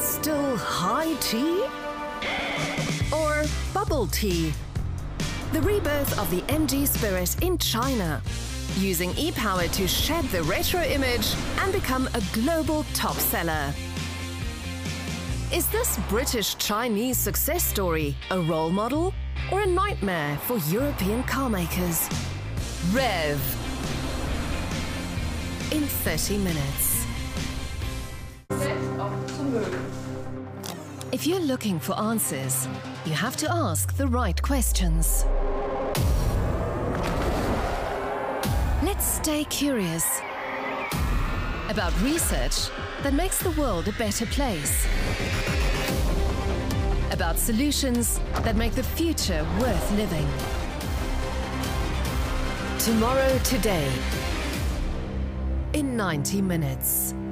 still high tea? Or bubble tea? The rebirth of the MG Spirit in China, using e-power to shed the retro image and become a global top seller. Is this British-Chinese success story a role model or a nightmare for European car makers? REV in 30 minutes. If you're looking for answers, you have to ask the right questions. Let's stay curious about research that makes the world a better place. About solutions that make the future worth living. Tomorrow Today in 90 minutes.